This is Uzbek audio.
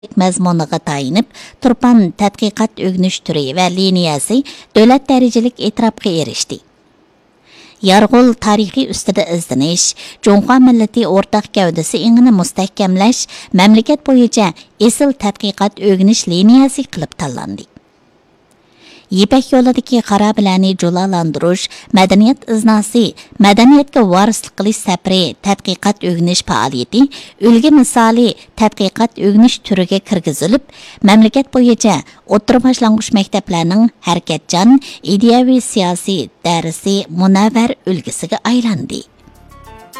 mazmuniga tayinib, Turpan tadqiqot o'rganish turi va liniyasi davlat darajalik e'tirofga erishdi. Yarg'ul tarixiy ustida izdinish, Jo'ngxa millati o'rtaq gavdasi ingini mustahkamlash, mamlakat bo'yicha esil tadqiqot o'rganish liniyasi qilib tanlandi. Yipak yo'lidagi xarobalarni julalandirish, madaniyat iznasi, madaniyatga varislik qilish safari, tadqiqot o'rganish faoliyati, ulgi misoli tadqiqot o'rganish turiga kirgizilib, mamlakat bo'yicha o'rta boshlang'ich maktablarning harakatchan, ideyaviy siyosiy darsi munavvar ulgisiga aylandi.